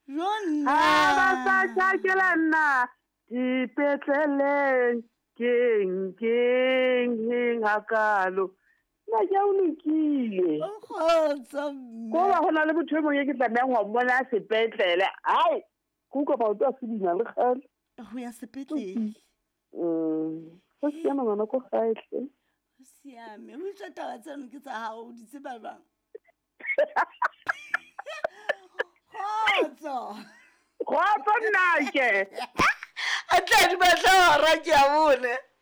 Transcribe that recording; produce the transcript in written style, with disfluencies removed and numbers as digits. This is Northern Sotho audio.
Jonna ba sa tšakela nna dipetleleng keng hakalo nna ke o lokile kgotsa ko ba go na le motho yo mongwe ke tlamehang wa mmona sepetlele hai ke utlwa maoto a sedima le kgale go ya sepetlele go siame ngwana ko gaetlhe go siame o itse taba tseno ke tsa gago o di tseba bang kgotsa nnake a tla di batla ora ke a bone